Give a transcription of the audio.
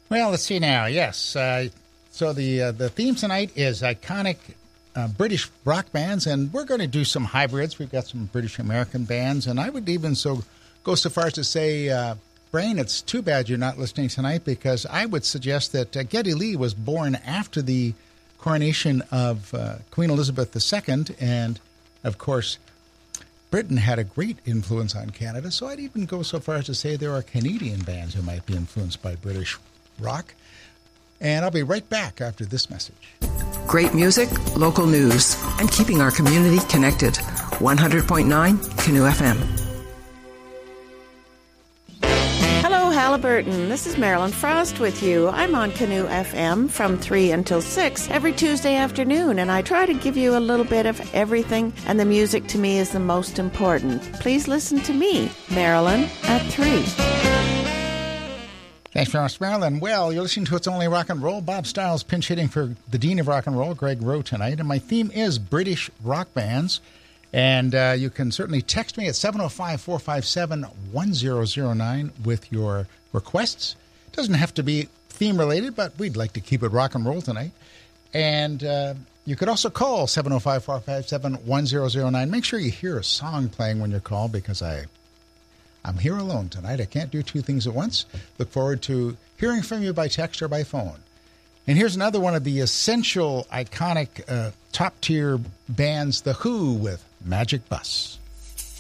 Well, let's see now. Yes. So the theme tonight is iconic British rock bands, and we're going to do some hybrids. We've got some British American bands, and I would even go so far as to say, Brain, it's too bad you're not listening tonight, because I would suggest that Geddy Lee was born after the coronation of Queen Elizabeth II, and, of course, Britain had a great influence on Canada, so I'd even go so far as to say there are Canadian bands who might be influenced by British rock. And I'll be right back after this message. Great music, local news, and keeping our community connected. 100.9 Canoe FM. Hello, Halliburton. This is Marilyn Frost with you. I'm on Canoe FM from 3 until 6 every Tuesday afternoon, and I try to give you a little bit of everything, and the music to me is the most important. Please listen to me, Marilyn, at 3. Thanks very much, Marilyn. Well, you're listening to It's Only Rock and Roll. Bob Stiles pinch hitting for the Dean of Rock and Roll, Greg Rowe, tonight. And my theme is British rock bands. And you can certainly text me at 705-457-1009 with your requests. It doesn't have to be theme-related, but we'd like to keep it rock and roll tonight. And you could also call 705-457-1009. Make sure you hear a song playing when you call, because I'm here alone tonight. I can't do two things at once. Look forward to hearing from you by text or by phone. And here's another one of the essential, iconic, top-tier bands, The Who, with Magic Bus.